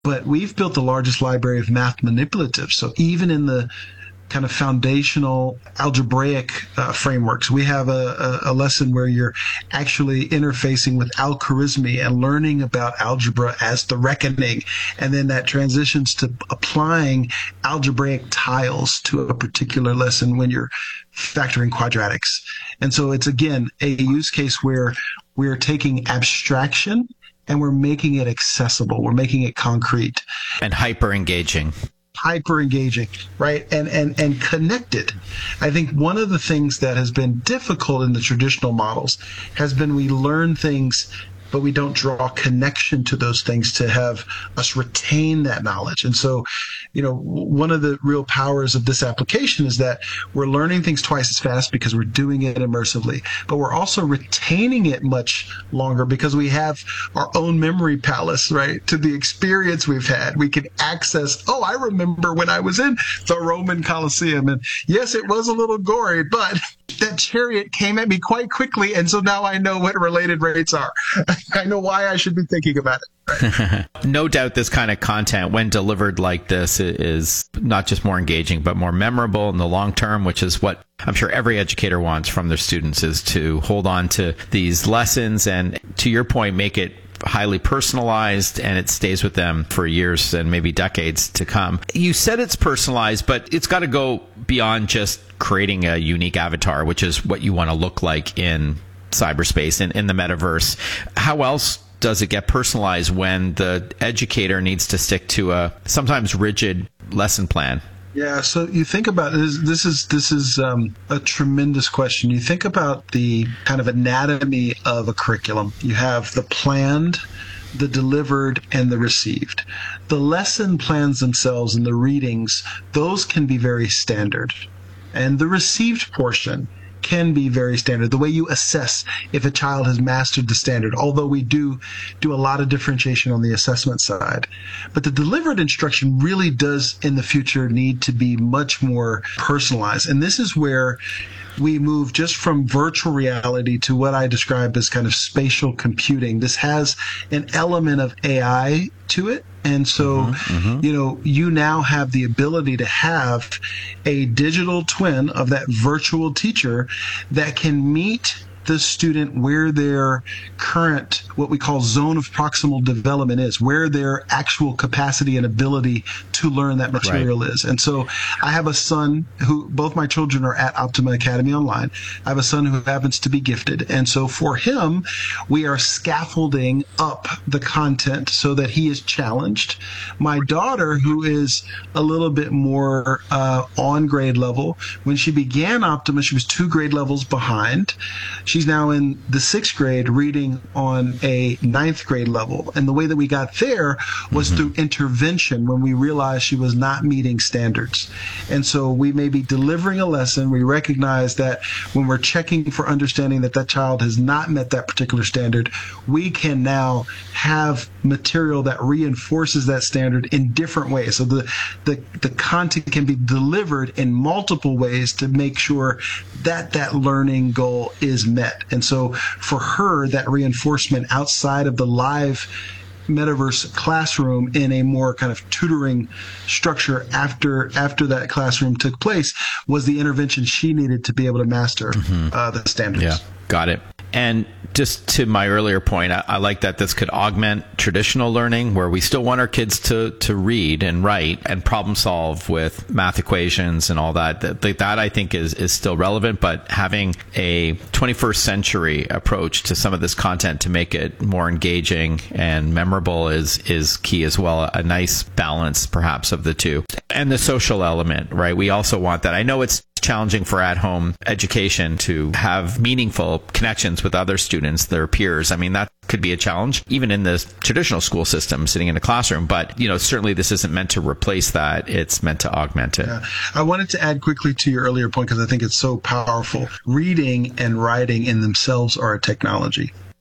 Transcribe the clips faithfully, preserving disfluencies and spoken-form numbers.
but we've built the largest library of math manipulatives. So even in the kind of foundational algebraic uh, frameworks, we have a, a, a lesson where you're actually interfacing with algorithmy and learning about algebra as the reckoning. And then that transitions to applying algebraic tiles to a particular lesson when you're factoring quadratics. And so it's, again, a use case where we're taking abstraction and we're making it accessible. We're making it concrete. And hyper engaging. Hyper engaging, right? And, and, and connected. I think one of the things that has been difficult in the traditional models has been we learn things, but we don't draw connection to those things to have us retain that knowledge. And so, you know, one of the real powers of this application is that we're learning things twice as fast because we're doing it immersively, but we're also retaining it much longer because we have our own memory palace, right? To the experience we've had. We can access, oh, I remember when I was in the Roman Colosseum, and yes, it was a little gory, but that chariot came at me quite quickly, and so now I know what related rates are. I know why I should be thinking about it. Right? No doubt this kind of content, when delivered like this, is not just more engaging, but more memorable in the long term, which is what I'm sure every educator wants from their students, is to hold on to these lessons and, to your point, make it highly personalized, and it stays with them for years and maybe decades to come. You said it's personalized, but it's got to go beyond just creating a unique avatar, which is what you want to look like in cyberspace and in the metaverse. How else does it get personalized when the educator needs to stick to a sometimes rigid lesson plan? Yeah, so you think about this. This is this is um, a tremendous question. You think about the kind of anatomy of a curriculum. You have the planned, the delivered, and the received. The lesson plans themselves and the readings, those can be very standard, and the received portion can be very standard. The way you assess if a child has mastered the standard, although we do do a lot of differentiation on the assessment side. But the delivered instruction really does in the future need to be much more personalized. And this is where we move just from virtual reality to what I describe as kind of spatial computing. This has an element of A I to it. And so, mm-hmm, mm-hmm. you know, you now have the ability to have a digital twin of that virtual teacher that can meet the student where their current, what we call zone of proximal development is, where their actual capacity and ability to learn that material right. is. And so I have a son who, both my children are at Optima Academy Online. I have a son who happens to be gifted. And so for him, we are scaffolding up the content so that he is challenged. My daughter, who is a little bit more uh, on grade level, when she began Optima, she was two grade levels behind. She's now in the sixth grade reading on a ninth grade level. And the way that we got there was mm-hmm. through intervention when we realized she was not meeting standards. And so we may be delivering a lesson. We recognize that when we're checking for understanding that that child has not met that particular standard, we can now have material that reinforces that standard in different ways. So the, the, the content can be delivered in multiple ways to make sure that that learning goal is met. And so for her, that reinforcement outside of the live metaverse classroom in a more kind of tutoring structure after after that classroom took place was the intervention she needed to be able to master mm-hmm. uh, the standards. Yeah, got it. And just to my earlier point, I, I like that this could augment traditional learning where we still want our kids to, to read and write and problem solve with math equations and all that. That, that I think is, is still relevant, but having a twenty-first century approach to some of this content to make it more engaging and memorable is, is key as well. A nice balance perhaps of the two. And the social element, right? We also want that. I know it's challenging for at-home education to have meaningful connections with other students, their peers. I mean, that could be a challenge, even in the traditional school system, sitting in a classroom. But, you know, certainly this isn't meant to replace that. It's meant to augment it. Yeah. I wanted to add quickly to your earlier point, because I think it's so powerful. Reading and writing in themselves are a technology.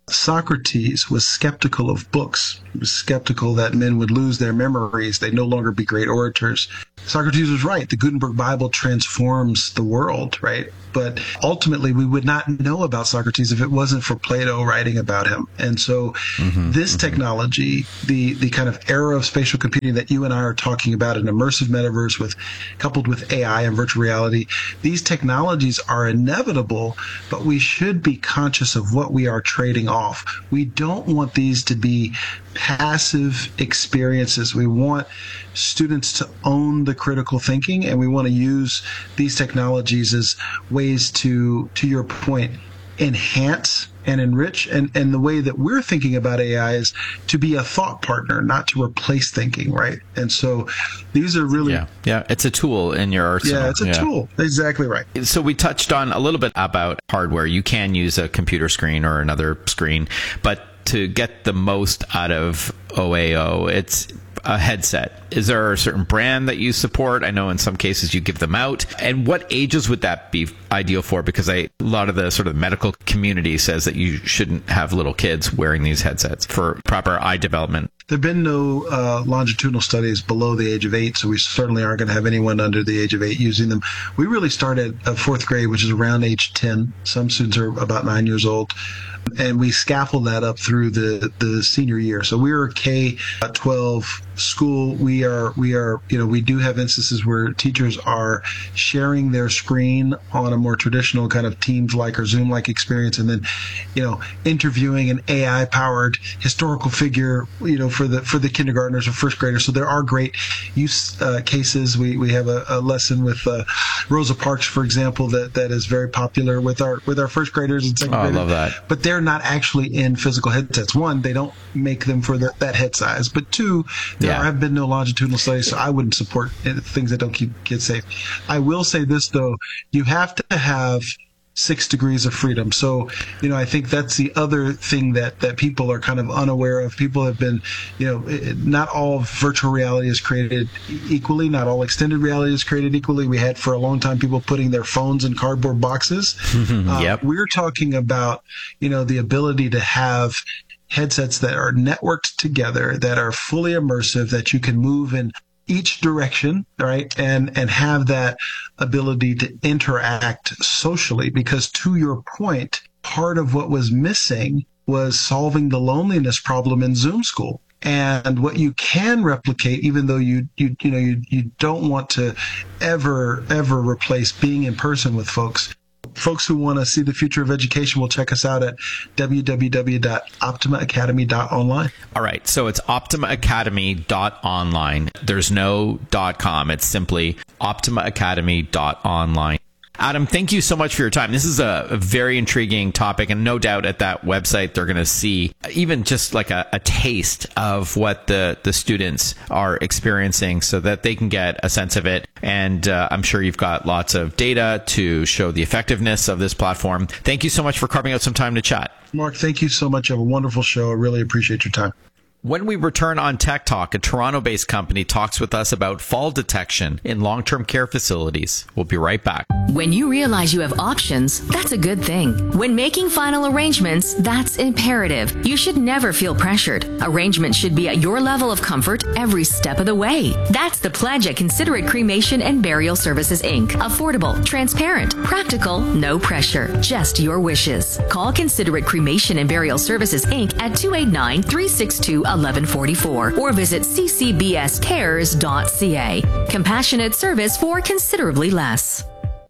Socrates was skeptical of books. He was skeptical that men would lose their memories. They'd no longer be great orators. Socrates was right. The Gutenberg Bible transforms the world, right? But ultimately, we would not know about Socrates if it wasn't for Plato writing about him. And so mm-hmm, this mm-hmm. technology, the the kind of era of spatial computing that you and I are talking about, an immersive metaverse with coupled with A I and virtual reality, these technologies are inevitable, but we should be conscious of what we are trading off. We don't want these to be passive experiences. We want students to own the critical thinking, and we want to use these technologies as ways to, to your point, enhance and enrich. And, and the way that we're thinking about A I is to be a thought partner, not to replace thinking, right? And so these are really... Yeah, yeah it's a tool in your arsenal. Yeah, it's a yeah. tool. Exactly right. So we touched on a little bit about hardware. You can use a computer screen or another screen, but to get the most out of O A O, it's a headset. Is there a certain brand that you support? I know in some cases you give them out. And what ages would that be ideal for? Because I, a lot of the sort of medical community says that you shouldn't have little kids wearing these headsets for proper eye development. There have been no uh, longitudinal studies below the age of eight, so we certainly aren't going to have anyone under the age of eight using them. We really start at uh, fourth grade, which is around age ten. Some students are about nine years old. And we scaffold that up through the, the senior year. So we're a K twelve school. We are, we are, you know, we do have instances where teachers are sharing their screen on a more traditional kind of Teams-like or Zoom-like experience, and then, you know, interviewing an A I-powered historical figure, you know, for the for the kindergartners or first graders. So there are great use uh, cases. We we have a, a lesson with uh, Rosa Parks, for example, that, that is very popular with our with our first graders and second oh, graders. I love that. But they're not actually in physical headsets. One, they don't make them for the, that head size. But two, there yeah. have been no longitudinal studies, so I wouldn't support things that don't keep kids safe. I will say this, though. You have to have six degrees of freedom. So, you know, I think that's the other thing that, that people are kind of unaware of. People have been, you know, not all virtual reality is created equally. Not all extended reality is created equally. We had for a long time people putting their phones in cardboard boxes. Yep. Uh, we're talking about, you know, the ability to have headsets that are networked together, that are fully immersive, that you can move in each direction, right? And, and have that ability to interact socially, because to your point, part of what was missing was solving the loneliness problem in Zoom school. And what you can replicate, even though you, you, you know, you, you don't want to ever, ever replace being in person with folks. Folks who want to see the future of education will check us out at w w w dot optima academy dot online. All right. So it's optima academy dot online. There's no .com. It's simply optima academy dot online. Adam, thank you so much for your time. This is a, a very intriguing topic, and no doubt at that website they're going to see even just like a, a taste of what the, the students are experiencing so that they can get a sense of it. And uh, I'm sure you've got lots of data to show the effectiveness of this platform. Thank you so much for carving out some time to chat. Mark, thank you so much. You have a wonderful show. I really appreciate your time. When we return on Tech Talk, a Toronto-based company talks with us about fall detection in long-term care facilities. We'll be right back. When you realize you have options, that's a good thing. When making final arrangements, that's imperative. You should never feel pressured. Arrangements should be at your level of comfort every step of the way. That's the pledge at Considerate Cremation and Burial Services, Incorporated. Affordable, transparent, practical, no pressure, just your wishes. Call Considerate Cremation and Burial Services, Incorporated at two eight nine, three six two, eleven forty-four or visit c c b s cares dot c a. Compassionate service for considerably less.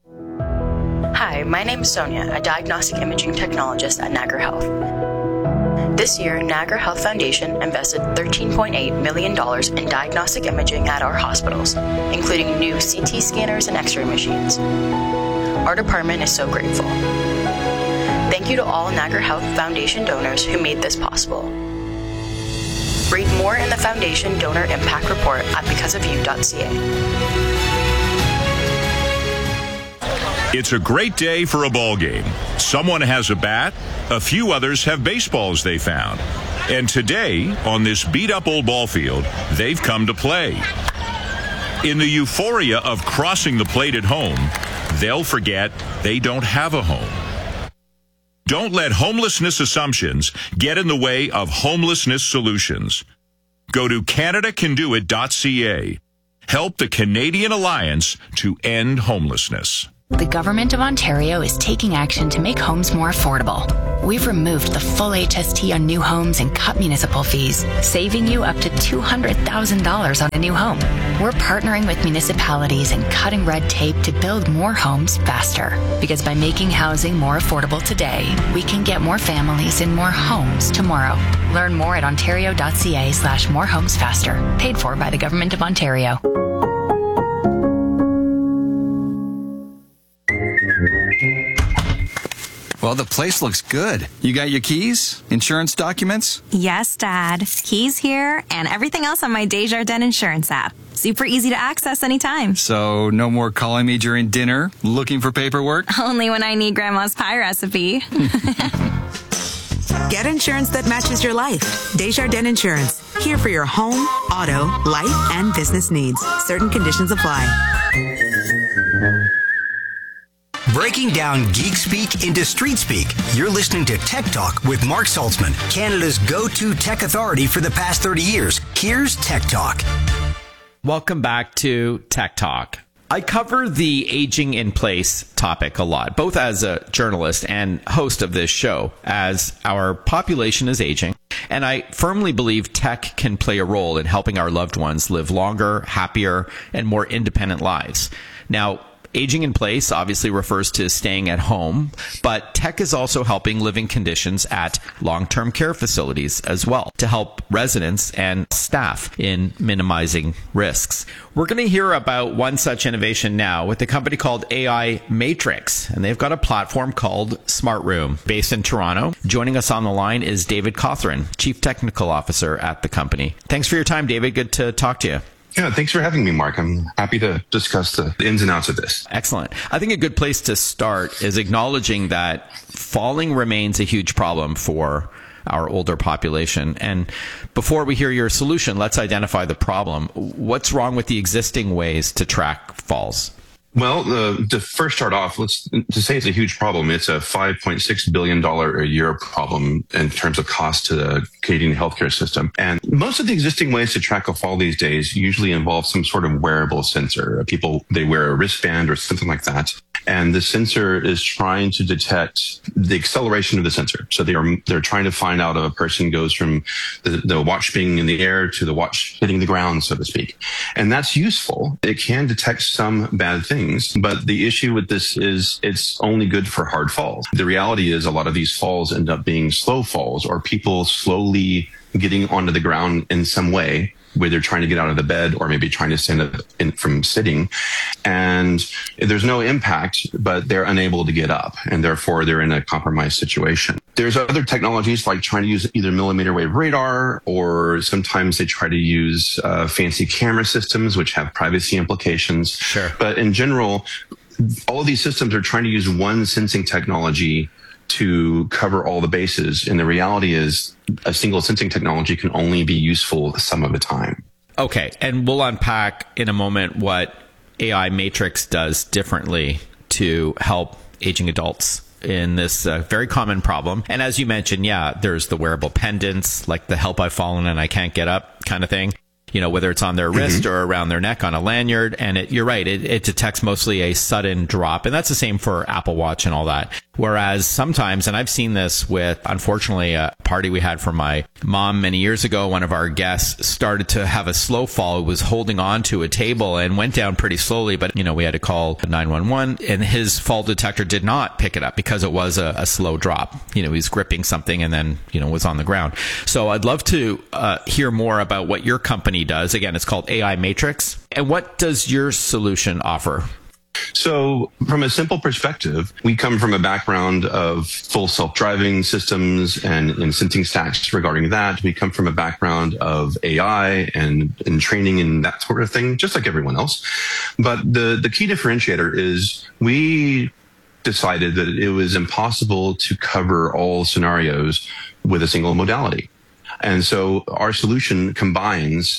Hi, my name is Sonia, a diagnostic imaging technologist at Niagara Health. This year, Niagara Health Foundation invested thirteen point eight million dollars in diagnostic imaging at our hospitals, including new C T scanners and X-ray machines. Our department is so grateful. Thank you to all Niagara Health Foundation donors who made this possible. Read more in the Foundation Donor Impact Report at because of you dot c a. It's a great day for a ball game. Someone has a bat, a few others have baseballs they found. And today, on this beat-up old ball field, they've come to play. In the euphoria of crossing the plate at home, they'll forget they don't have a home. Don't let homelessness assumptions get in the way of homelessness solutions. Go to Canada Can Do It dot C A. Help the Canadian Alliance to end homelessness. The Government of Ontario is taking action to make homes more affordable. We've removed the full H S T on new homes and cut municipal fees, saving you up to two hundred thousand dollars on a new home. We're partnering with municipalities and cutting red tape to build more homes faster. Because by making housing more affordable today, we can get more families in more homes tomorrow. Learn more at ontario.ca slash more homes faster. Paid for by the Government of Ontario. Well, the place looks good. You got your keys? Insurance documents? Yes, Dad. Keys here and everything else on my Desjardins Insurance app. Super easy to access anytime. So no more calling me during dinner, looking for paperwork? Only when I need Grandma's pie recipe. Get insurance that matches your life. Desjardins Insurance. Here for your home, auto, life, and business needs. Certain conditions apply. Breaking down geek speak into street speak. You're listening to Tech Talk with Mark Saltzman, Canada's go-to tech authority for the past thirty years. Here's Tech Talk. Welcome back to Tech Talk. I cover the aging in place topic a lot, both as a journalist and host of this show, as our population is aging. And I firmly believe tech can play a role in helping our loved ones live longer, happier, and more independent lives. Now, aging in place obviously refers to staying at home, but tech is also helping living conditions at long-term care facilities as well to help residents and staff in minimizing risks. We're going to hear about one such innovation now with a company called A I Matrix, and they've got a platform called Smart Room based in Toronto. Joining us on the line is David Cawthron, Chief Technical Officer at the company. Thanks for your time, David. Good to talk to you. Yeah, thanks for having me, Mark. I'm happy to discuss the ins and outs of this. Excellent. I think a good place to start is acknowledging that falling remains a huge problem for our older population. And before we hear your solution, let's identify the problem. What's wrong with the existing ways to track falls? Well, uh, to first start off, let's to say it's a huge problem. It's a five point six billion dollars a year problem in terms of cost to the Canadian healthcare system. And most of the existing ways to track a fall these days usually involve some sort of wearable sensor. People, they wear a wristband or something like that. And the sensor is trying to detect the acceleration of the sensor. So they are, they're trying to find out if a person goes from the, the watch being in the air to the watch hitting the ground, so to speak. And that's useful. It can detect some bad things, but the issue with this is it's only good for hard falls. The reality is a lot of these falls end up being slow falls or people slowly getting onto the ground in some way, where they're trying to get out of the bed or maybe trying to stand up in, from sitting. And there's no impact, but they're unable to get up, and therefore they're in a compromised situation. There's other technologies like trying to use either millimeter wave radar, or sometimes they try to use uh, fancy camera systems, which have privacy implications. Sure. But in general, all of these systems are trying to use one sensing technology to cover all the bases. And the reality is a single sensing technology can only be useful some of the time. Okay. And we'll unpack in a moment what A I Matrix does differently to help aging adults in this uh, very common problem. And as you mentioned, yeah, there's the wearable pendants, like the help I've fallen and I can't get up kind of thing. You know, whether it's on their wrist mm-hmm. or around their neck on a lanyard. And it, you're right, it, it detects mostly a sudden drop. And that's the same for Apple Watch and all that. Whereas sometimes, and I've seen this with, unfortunately, a party we had for my mom many years ago, one of our guests started to have a slow fall, was holding on to a table and went down pretty slowly. But, you know, we had to call nine one one, and his fall detector did not pick it up because it was a, a slow drop. You know, he was gripping something and then, you know, was on the ground. So I'd love to uh, hear more about what your company does. Again, it's called A I Matrix. And what does your solution offer? So from a simple perspective, we come from a background of full self-driving systems and, and sensing stacks regarding that. We come from a background of A I and, and training and that sort of thing, just like everyone else. But the, the key differentiator is we decided that it was impossible to cover all scenarios with a single modality. And so our solution combines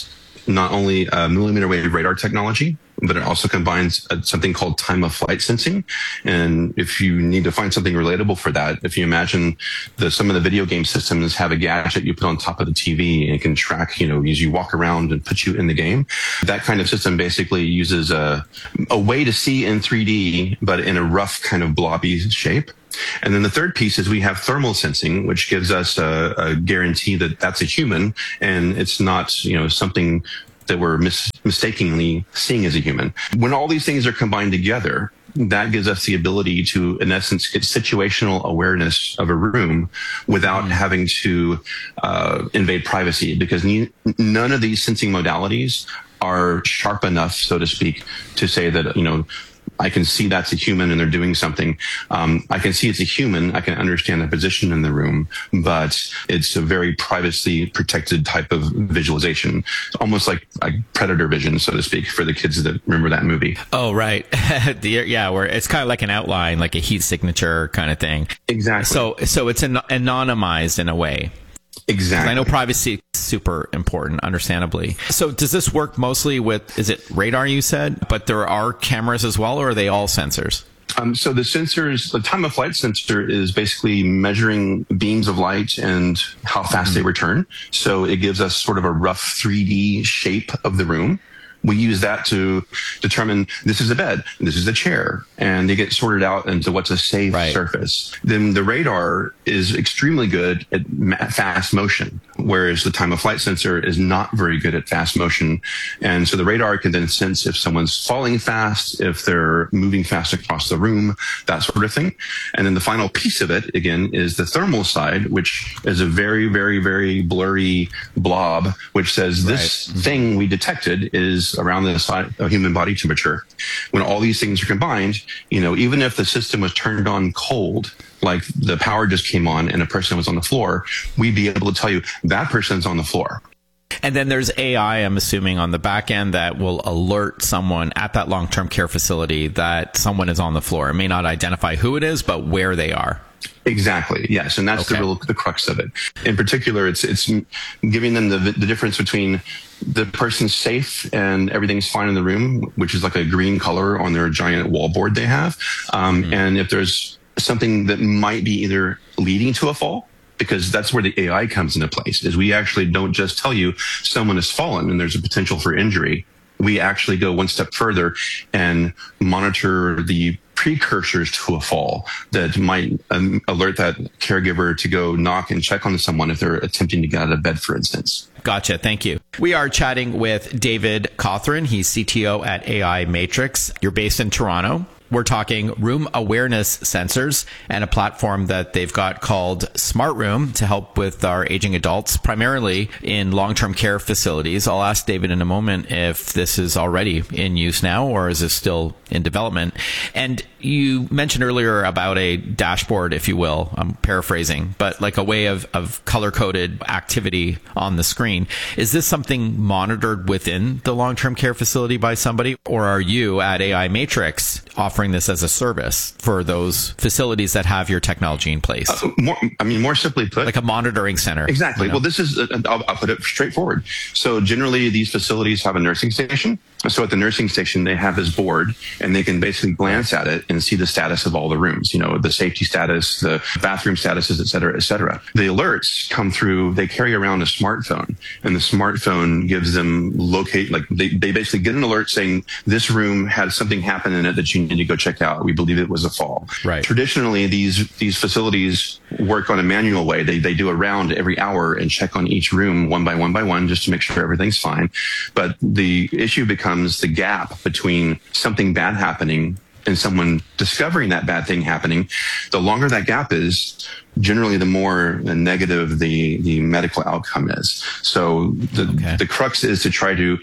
not only uh, millimeter wave radar technology, but it also combines uh, something called time of flight sensing. And if you need to find something relatable for that, if you imagine the, some of the video game systems have a gadget you put on top of the T V and it can track, you know, as you walk around and put you in the game. That kind of system basically uses a, a way to see in three D, but in a rough kind of blobby shape. And then the third piece is we have thermal sensing, which gives us a, a guarantee that that's a human and it's not, you know, something that we're mis- mistakenly seeing as a human. When all these things are combined together, that gives us the ability to, in essence, get situational awareness of a room without having to uh, invade privacy, because ne- none of these sensing modalities are sharp enough, so to speak, to say that, you know, I can see that's a human and they're doing something. Um, I can see it's a human. I can understand the position in the room, but it's a very privacy protected type of visualization. It's almost like, like predator vision, so to speak, for the kids that remember that movie. Oh, right. the, yeah, where it's kind of like an outline, like a heat signature kind of thing. Exactly. So, so it's an, anonymized in a way. Exactly. I know privacy is super important, understandably. So does this work mostly with, is it radar you said, but there are cameras as well, or are they all sensors? Um, so the sensors, the time of flight sensor is basically measuring beams of light and how fast mm-hmm. they return. So it gives us sort of a rough three D shape of the room. We use that to determine this is a bed, this is a chair, and they get sorted out into what's a safe right. surface. Then the radar is extremely good at ma- fast motion, whereas the time of flight sensor is not very good at fast motion. And so the radar can then sense if someone's falling fast, if they're moving fast across the room, that sort of thing. And then the final piece of it, again, is the thermal side, which is a very, very, very blurry blob, which says this right. thing we detected is around the side of human body temperature. When all these things are combined, you know, even if the system was turned on cold, like the power just came on and a person was on the floor, we'd be able to tell you that person's on the floor. And then there's A I, I'm assuming, on the back end that will alert someone at that long-term care facility that someone is on the floor. It may not identify who it is, but where they are. Exactly. Yes, and that's okay. the real the crux of it. In particular, it's it's giving them the the difference between the person's safe and everything's fine in the room, which is like a green color on their giant wall board they have, um, mm-hmm. and if there's something that might be either leading to a fall, because that's where the A I comes into place. Is we actually don't just tell you someone has fallen and there's a potential for injury. We actually go one step further and monitor the precursors to a fall that might um, alert that caregiver to go knock and check on someone if they're attempting to get out of bed, for instance. Gotcha. Thank you. We are chatting with David Cawthron. He's C T O at A I Matrix. You're based in Toronto. We're talking room awareness sensors and a platform that they've got called Smart Room to help with our aging adults, primarily in long-term care facilities. I'll ask David in a moment if this is already in use now or is this still in development. And you mentioned earlier about a dashboard, if you will. I'm paraphrasing, but like a way of, of color-coded activity on the screen. Is this something monitored within the long-term care facility by somebody, or are you at A I Matrix offering this as a service for those facilities that have your technology in place? Uh, more, I mean, more simply put, like a monitoring center. Exactly. You know? Well, this is, uh, I'll, I'll put it straightforward. So generally these facilities have a nursing station. So at the nursing station, they have this board and they can basically glance at it and see the status of all the rooms, you know, the safety status, the bathroom statuses, et cetera, et cetera. The alerts come through, they carry around a smartphone, and the smartphone gives them locate, like they, they basically get an alert saying this room had something happen in it that you need to go check out. We believe it was a fall. Right. Traditionally, these, these facilities work on a manual way. They, they do a round every hour and check on each room one by one by one just to make sure everything's fine. But the issue becomes the gap between something bad happening and someone discovering that bad thing happening. The longer that gap is, generally the more negative the, the medical outcome is. So the, okay. the crux is to try to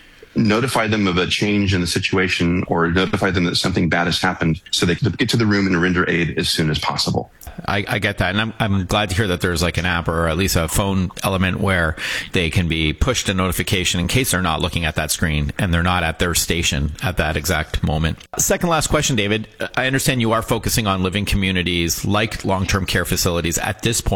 notify them of a change in the situation or notify them that something bad has happened so they can get to the room and render aid as soon as possible. I, I get that. And I'm, I'm glad to hear that there's like an app or at least a phone element where they can be pushed a notification in case they're not looking at that screen and they're not at their station at that exact moment. Second last question, David. I understand you are focusing on living communities like long-term care facilities at this point.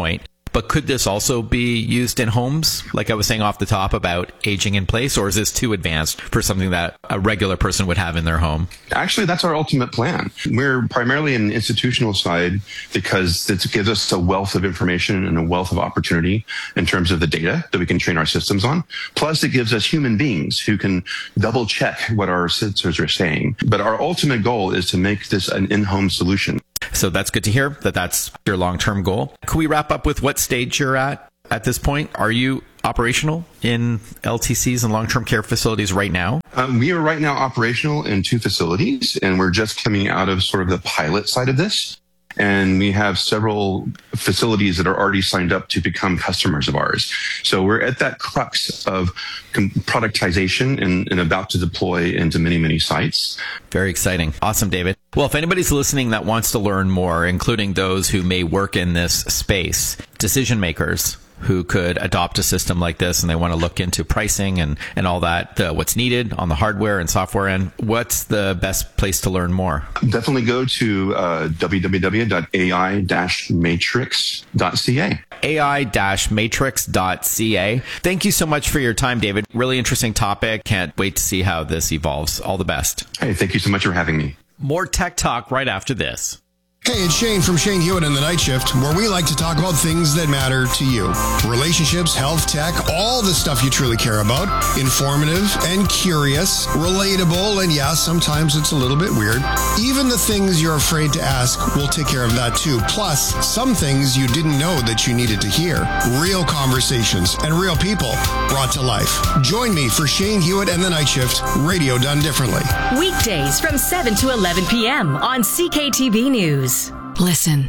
But could this also be used in homes, like I was saying off the top about aging in place, or is this too advanced for something that a regular person would have in their home? Actually, that's our ultimate plan. We're primarily in the institutional side because it gives us a wealth of information and a wealth of opportunity in terms of the data that we can train our systems on. Plus, it gives us human beings who can double check what our sensors are saying. But our ultimate goal is to make this an in-home solution. So that's good to hear that that's your long-term goal. Can we wrap up with what stage you're at at this point? Are you operational in L T Cs and long-term care facilities right now? Um, we are right now operational in two facilities, and we're just coming out of sort of the pilot side of this. And we have several facilities that are already signed up to become customers of ours. So we're at that crux of productization and, and about to deploy into many, many sites. Very exciting. Awesome, David. Well, if anybody's listening that wants to learn more, including those who may work in this space, decision makers who could adopt a system like this and they want to look into pricing and, and all that, the, what's needed on the hardware and software end, what's the best place to learn more? Definitely go to uh, w w w dot a i dash matrix dot c a. a i dash matrix dot c a. Thank you so much for your time, David. Really interesting topic. Can't wait to see how this evolves. All the best. Hey, thank you so much for having me. More Tech Talk right after this. Hey, it's Shane from Shane Hewitt and the Night Shift, where we like to talk about things that matter to you. Relationships, health, tech, all the stuff you truly care about. Informative and curious, relatable, and yeah, sometimes it's a little bit weird. Even the things you're afraid to ask, we'll take care of that too. Plus, some things you didn't know that you needed to hear. Real conversations and real people brought to life. Join me for Shane Hewitt and the Night Shift, radio done differently. Weekdays from seven to eleven p.m. on C K T V News. Listen.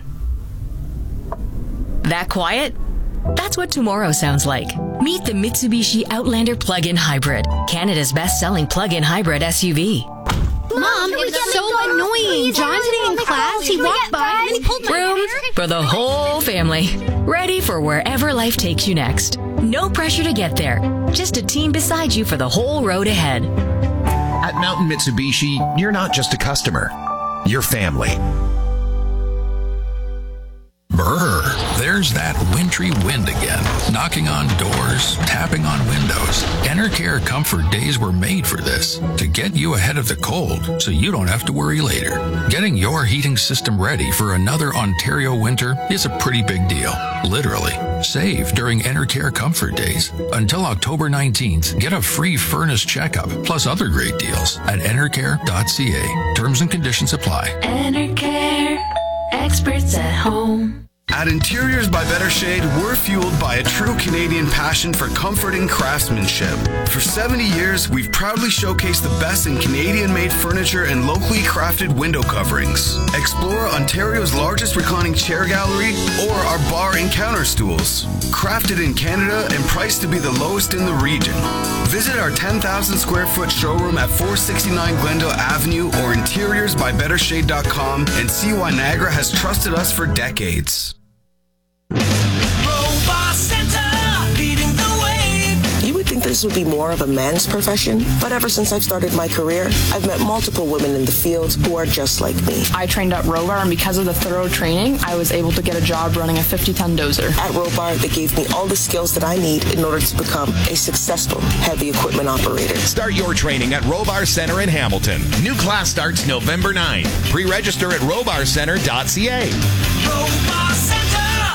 That quiet? That's what tomorrow sounds like. Meet the Mitsubishi Outlander Plug-in Hybrid, Canada's best-selling plug-in hybrid S U V. Mom, it was so annoying. John today in class, he walked by and then he pulled my hair. Room for the whole family. Ready for wherever life takes you next. No pressure to get there. Just a team beside you for the whole road ahead. At Mountain Mitsubishi, you're not just a customer. You're family. Brr, there's that wintry wind again, knocking on doors, tapping on windows. Enercare Comfort Days were made for this, to get you ahead of the cold so you don't have to worry later. Getting your heating system ready for another Ontario winter is a pretty big deal, literally. Save during Enercare Comfort Days. Until October nineteenth, get a free furnace checkup, plus other great deals at enercare dot c a. Terms and conditions apply. Enercare, experts at home. At Interiors by Better Shade, we're fueled by a true Canadian passion for comfort and craftsmanship. For seventy years, we've proudly showcased the best in Canadian-made furniture and locally crafted window coverings. Explore Ontario's largest reclining chair gallery or our bar and counter stools. Crafted in Canada and priced to be the lowest in the region. Visit our ten thousand square foot showroom at four sixty-nine Glendale Avenue or interiors by better shade dot com and see why Niagara has trusted us for decades. Robot Center, leading the way. You would think this would be more of a man's profession, but ever since I've started my career, I've met multiple women in the field who are just like me. I trained at Robar, and because of the thorough training, I was able to get a job running a fifty-ton dozer. At Robar, they gave me all the skills that I need in order to become a successful heavy equipment operator. Start your training at Robar Center in Hamilton. New class starts November ninth. Pre-register at robar center dot c a. Robar Center!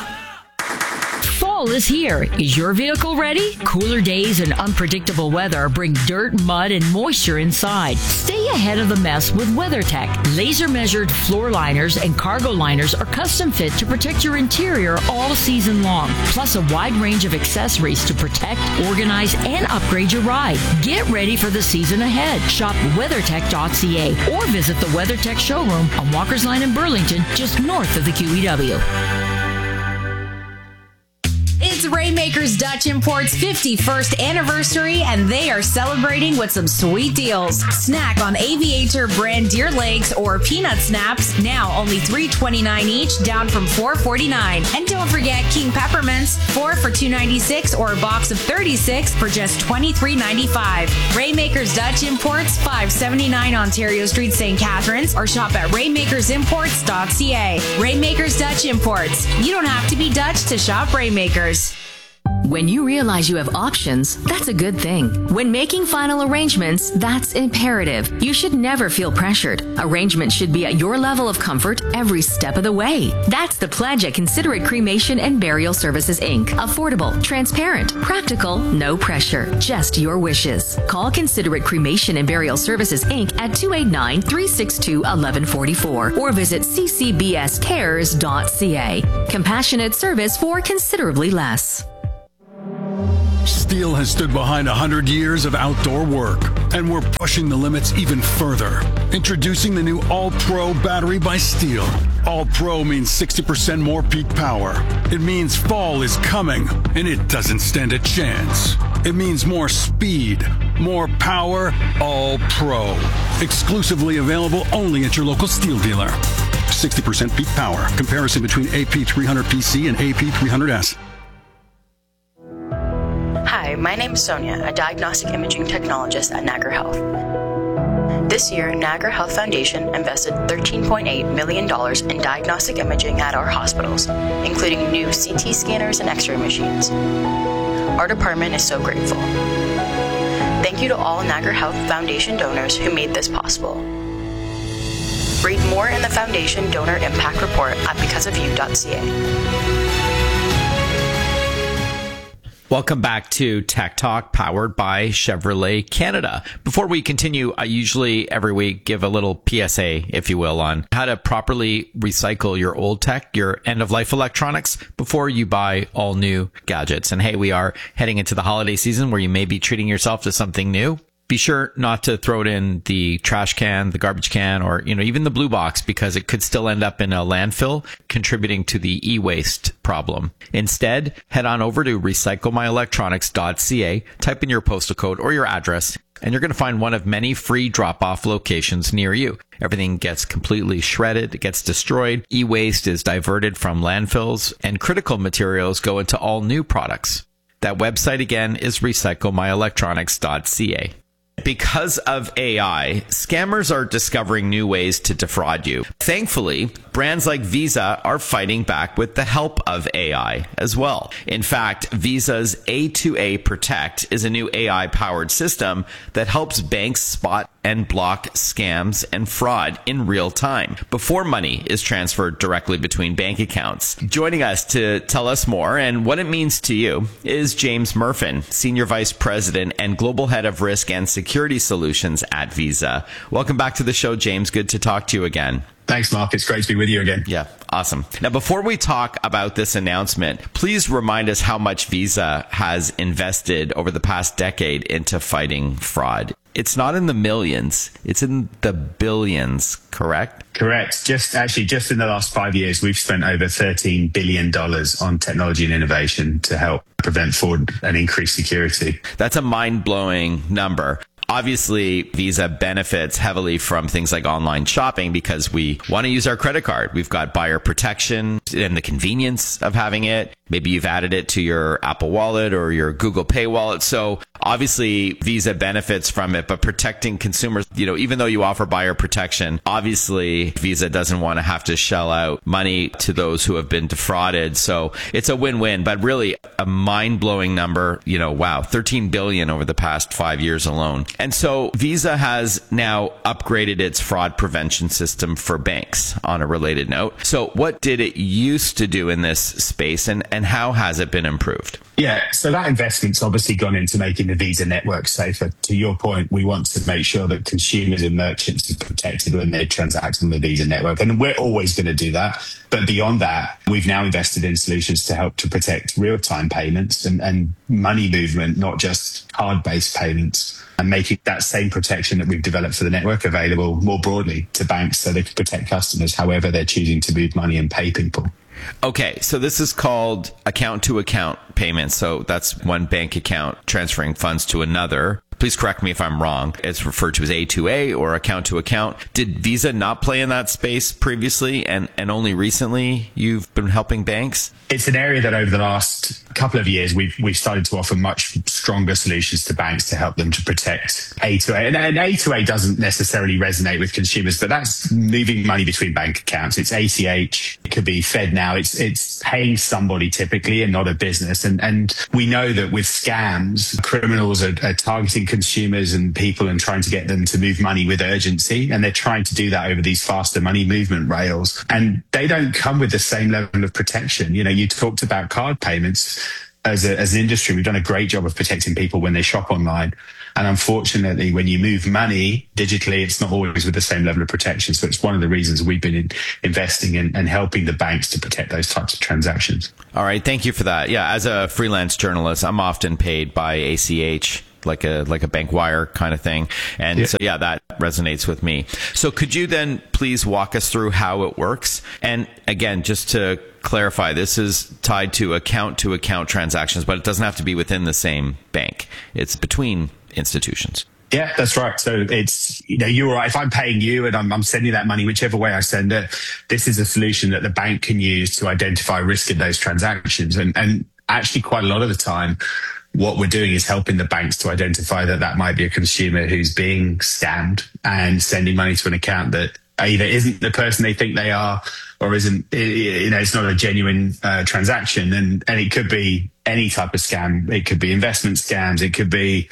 Fall is here. Is your vehicle ready? Cooler days and unpredictable weather bring dirt, mud, and moisture inside. Stay ahead of the mess with WeatherTech. Laser-measured floor liners and cargo liners are custom fit to protect your interior all season long. Plus a wide range of accessories to protect, organize, and upgrade your ride. Get ready for the season ahead. Shop weather tech dot c a or visit the WeatherTech showroom on Walker's Line in Burlington, just north of the Q E W. It's Ray Rainmakers Dutch Imports fifty-first anniversary, and they are celebrating with some sweet deals. Snack on Aviator brand deer legs or peanut snaps, now only three twenty-nine each, down from four forty-nine. And don't forget King Peppermints, four for two ninety-six, or a box of thirty-six for just twenty-three ninety-five. Rainmakers Dutch Imports, five seventy-nine Ontario Street, Saint Catharines, or shop at rainmakers imports dot c a. Rainmakers Dutch Imports. You don't have to be Dutch to shop Rainmakers. When you realize you have options, that's a good thing. When making final arrangements, that's imperative. You should never feel pressured. Arrangements should be at your level of comfort every step of the way. That's the pledge at Considerate Cremation and Burial Services, Incorporated. Affordable, transparent, practical, no pressure, just your wishes. Call Considerate Cremation and Burial Services, Incorporated at two eight nine, three six two, one one four four or visit c c b s cares dot c a. Compassionate service for considerably less. Steel has stood behind one hundred years of outdoor work, and we're pushing the limits even further. Introducing the new All-Pro battery by Steel. All-Pro means sixty percent more peak power. It means fall is coming, and it doesn't stand a chance. It means more speed, more power, All-Pro. Exclusively available only at your local Steel dealer. sixty percent peak power. Comparison between A P three hundred P C and A P three hundred S. Hi, my name is Sonia, a diagnostic imaging technologist at Niagara Health. This year, Niagara Health Foundation invested thirteen point eight million dollars in diagnostic imaging at our hospitals, including new C T scanners and X-ray machines. Our department is so grateful. Thank you to all Niagara Health Foundation donors who made this possible. Read more in the Foundation Donor Impact Report at because of you dot c a. Welcome back to Tech Talk, powered by Chevrolet Canada. Before we continue, I usually every week give a little P S A, if you will, on how to properly recycle your old tech, your end-of-life electronics, before you buy all new gadgets. And hey, we are heading into the holiday season where you may be treating yourself to something new. Be sure not to throw it in the trash can, the garbage can, or, you know, even the blue box, because it could still end up in a landfill, contributing to the e-waste problem. Instead, head on over to recycle my electronics dot c a, type in your postal code or your address, and you're going to find one of many free drop-off locations near you. Everything gets completely shredded, it gets destroyed, e-waste is diverted from landfills, and critical materials go into all new products. That website again is recycle my electronics dot c a. Because of A I, scammers are discovering new ways to defraud you. Thankfully, brands like Visa are fighting back with the help of A I as well. In fact, Visa's A two A Protect is a new A I-powered system that helps banks spot and block scams and fraud in real time before money is transferred directly between bank accounts. Joining us to tell us more and what it means to you is James Murfin, Senior Vice President and Global Head of Risk and Security Solutions at Visa. Welcome back to the show, James. Good to talk to you again. Thanks, Mark. It's great to be with you again. Yeah, awesome. Now, before we talk about this announcement, please remind us how much Visa has invested over the past decade into fighting fraud. It's not in the millions, it's in the billions, correct? Correct. Just actually, just in the last five years, we've spent over thirteen billion dollars on technology and innovation to help prevent fraud and increase security. That's a mind-blowing number. Obviously, Visa benefits heavily from things like online shopping because we want to use our credit card. We've got buyer protection and the convenience of having it. Maybe you've added it to your Apple Wallet or your Google Pay wallet. So obviously, Visa benefits from it, but protecting consumers, you know, even though you offer buyer protection, obviously Visa doesn't want to have to shell out money to those who have been defrauded. So it's a win-win, but really a mind-blowing number. You know, wow, thirteen billion dollars over the past five years alone. And so Visa has now upgraded its fraud prevention system for banks on a related note. So what did it used to do in this space, and, and how has it been improved? Yeah, so that investment's obviously gone into making the Visa network safer. To your point, we want to make sure that consumers and merchants are protected when they transact on the Visa network. And we're always going to do that. But beyond that, we've now invested in solutions to help to protect real-time payments and, and money movement, not just card-based payments, and making that same protection that we've developed for the network available more broadly to banks so they can protect customers however they're choosing to move money and pay people. Okay, so this is called account-to-account payments. So that's one bank account transferring funds to another. Please correct me if I'm wrong. It's referred to as A to A or account-to-account. Did Visa not play in that space previously, and, and only recently you've been helping banks? It's an area that over the last couple of years, we've we've started to offer much stronger solutions to banks to help them to protect A to A. And, and A to A doesn't necessarily resonate with consumers, but that's moving money between bank accounts. It's A C H. It could be FedNow. It's it's paying somebody typically and not a business. And and we know that with scams, criminals are, are targeting consumers and people and trying to get them to move money with urgency. And they're trying to do that over these faster money movement rails. And they don't come with the same level of protection. You know, you talked about card payments. As, a, as an industry, we've done a great job of protecting people when they shop online. And unfortunately, when you move money digitally, it's not always with the same level of protection. So it's one of the reasons we've been in, investing in and helping the banks to protect those types of transactions. All right. Thank you for that. Yeah. As a freelance journalist, I'm often paid by A C H. like a like a bank wire kind of thing. And yeah. so, yeah, that resonates with me. So could you then please walk us through how it works? And again, just to clarify, this is tied to account-to-account transactions, but it doesn't have to be within the same bank. It's between institutions. Yeah, that's right. So it's, you know, you're right. If I'm paying you and I'm, I'm sending that money, whichever way I send it, this is a solution that the bank can use to identify risk in those transactions. And, and actually quite a lot of the time, what we're doing is helping the banks to identify that that might be a consumer who's being scammed and sending money to an account that either isn't the person they think they are or isn't, you know, it's not a genuine uh, transaction. And, and it could be any type of scam. It could be investment scams. It could be,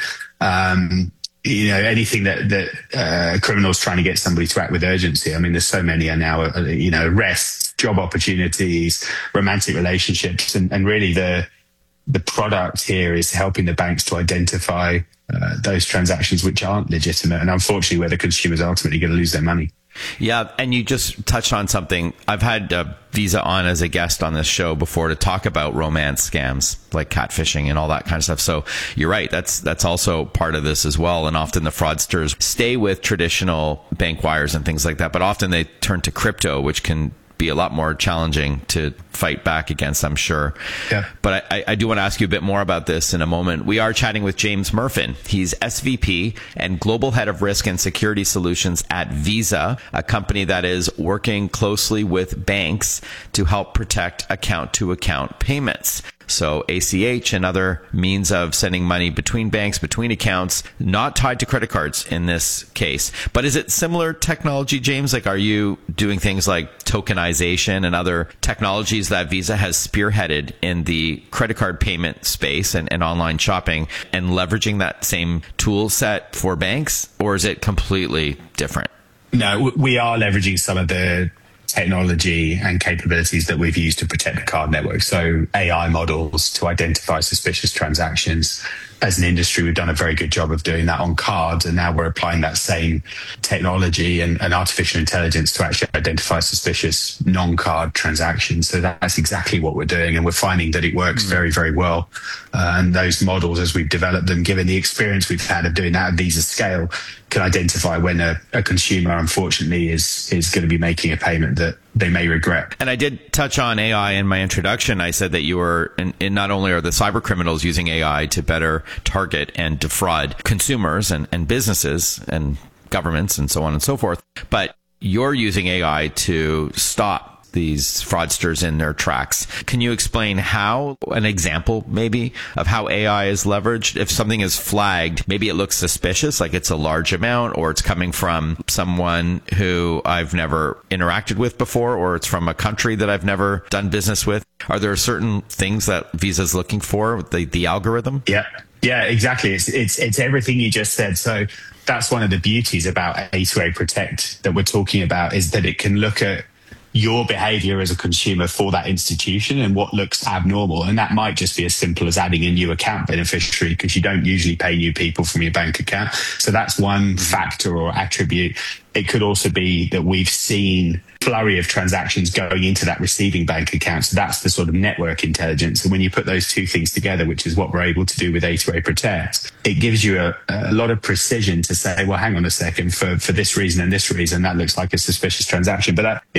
um, you know, anything that, that uh, criminals trying to get somebody to act with urgency. I mean, there's so many are now, uh, you know, arrests, job opportunities, romantic relationships. And, and really the, the product here is helping the banks to identify uh, those transactions which aren't legitimate and unfortunately where the consumer's ultimately going to lose their money. Yeah, and you just touched on something. I've had uh, Visa on as a guest on this show before to talk about romance scams like catfishing and all that kind of stuff. So you're right. That's that's also part of this as well. And often the fraudsters stay with traditional bank wires and things like that, but often they turn to crypto, which can be a lot more challenging to fight back against, I'm sure. Yeah. But I, I do want to ask you a bit more about this in a moment. We are chatting with James Murfin. He's S V P and Global Head of Risk and Security Solutions at Visa, a company that is working closely with banks to help protect account-to-account payments. So A C H and other means of sending money between banks, between accounts, not tied to credit cards in this case. But is it similar technology, James? Like, are you doing things like tokenization and other technologies that Visa has spearheaded in the credit card payment space and, and online shopping and leveraging that same tool set for banks? Or is it completely different? No, we are leveraging some of the technology and capabilities that we've used to protect the card network. So A I models to identify suspicious transactions. As an industry, we've done a very good job of doing that on cards, and now we're applying that same technology and, and artificial intelligence to actually identify suspicious non-card transactions. So that's exactly what we're doing, and we're finding that it works mm. very, very well. Uh, and those models, as we've developed them, given the experience we've had of doing that at Visa scale, can identify when a, a consumer, unfortunately, is is going to be making a payment that they may regret. And I did touch on A I in my introduction. I said that you were, and, and not only are the cyber criminals using A I to better target and defraud consumers and, and businesses and governments and so on and so forth, but you're using A I to stop these fraudsters in their tracks. Can you explain how, an example maybe, of how A I is leveraged? If something is flagged, maybe it looks suspicious, like it's a large amount, or it's coming from someone who I've never interacted with before, or it's from a country that I've never done business with. Are there certain things that Visa's looking for, the, the algorithm? Yeah, yeah, exactly. It's, it's, it's everything you just said. So that's one of the beauties about A to A Protect that we're talking about, is that it can look at your behavior as a consumer for that institution and what looks abnormal. And that might just be as simple as adding a new account beneficiary, because you don't usually pay new people from your bank account. So that's one factor or attribute. It could also be that we've seen flurry of transactions going into that receiving bank account. So that's the sort of network intelligence. And when you put those two things together, which is what we're able to do with A to A Protect, it gives you a, a lot of precision to say, well, hang on a second, for, for this reason and this reason, that looks like a suspicious transaction. But that, it's very hard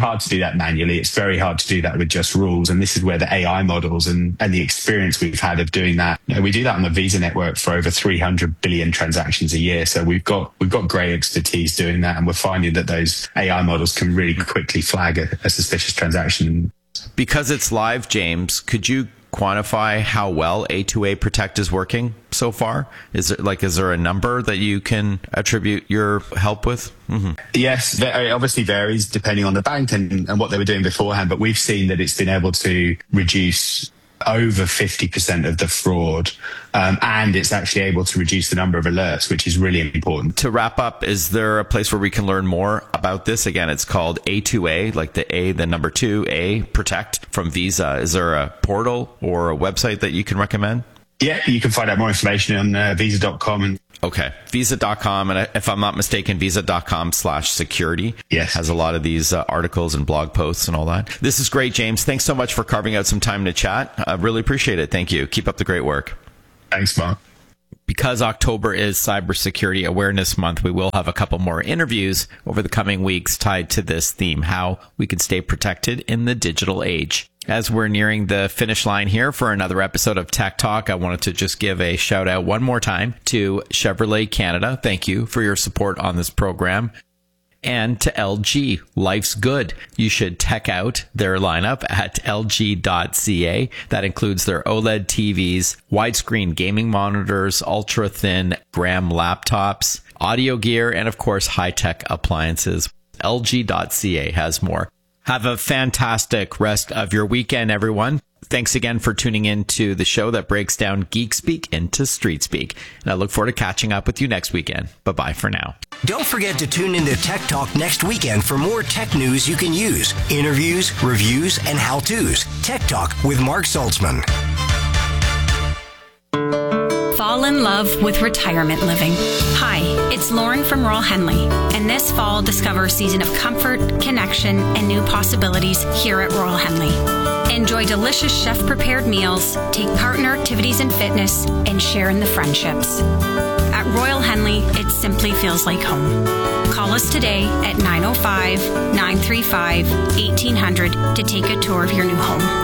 hard to do that manually. It's very hard to do that with just rules. And this is where the A I models and, and the experience we've had of doing that, you know, we do that on the Visa network for over three hundred billion transactions a year. So we've got, we've got great expertise doing that. And we're finding that those A I models can really quickly flag a, a suspicious transaction. Because it's live, James, could you quantify how well A two A Protect is working so far? Is it like, is there a number that you can attribute your help with? Mm-hmm. Yes, it obviously varies depending on the bank and, and what they were doing beforehand, but we've seen that it's been able to reduce over fifty percent of the fraud, um, and it's actually able to reduce the number of alerts, which is really important. To wrap up, is there a place where we can learn more about this? Again, it's called A two A, like the A, the number two, A, Protect from Visa. Is there a portal or a website that you can recommend? Yeah, you can find out more information on uh, visa dot com. And Okay, visa dot com, and if I'm not mistaken, visa dot com slash security yes. has a lot of these uh, articles and blog posts and all that. This is great, James. Thanks so much for carving out some time to chat. I really appreciate it. Thank you. Keep up the great work. Thanks, Mark. Because October is Cybersecurity Awareness Month, we will have a couple more interviews over the coming weeks tied to this theme, how we can stay protected in the digital age. As we're nearing the finish line here for another episode of Tech Talk, I wanted to just give a shout out one more time to Chevrolet Canada. Thank you for your support on this program. And to L G, life's good. You should check out their lineup at L G dot C A. That includes their OLED T Vs, widescreen gaming monitors, ultra-thin Gram laptops, audio gear, and of course, high-tech appliances. L G dot C A has more. Have a fantastic rest of your weekend, everyone. Thanks again for tuning in to the show that breaks down geek speak into street speak. And I look forward to catching up with you next weekend. Bye-bye for now. Don't forget to tune into Tech Talk next weekend for more tech news you can use, interviews, reviews, and how-tos. Tech Talk with Mark Saltzman. Fall in love with retirement living. Hi, it's Lauren from Royal Henley, and this fall discover a season of comfort, connection, and new possibilities here at Royal Henley. Enjoy delicious chef-prepared meals, take part in our activities and fitness, and share in the friendships. At Royal Henley, it simply feels like home. Call us today at nine oh five, nine three five, eighteen hundred to take a tour of your new home.